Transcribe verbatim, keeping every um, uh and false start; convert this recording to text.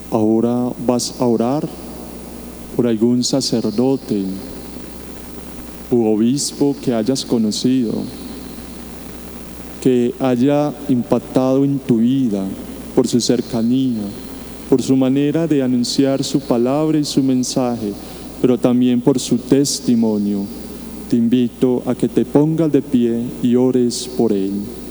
Ahora vas a orar por algún sacerdote u obispo que hayas conocido, que haya impactado en tu vida por su cercanía, por su manera de anunciar su palabra y su mensaje, pero también por su testimonio. Te invito a que te pongas de pie y ores por él.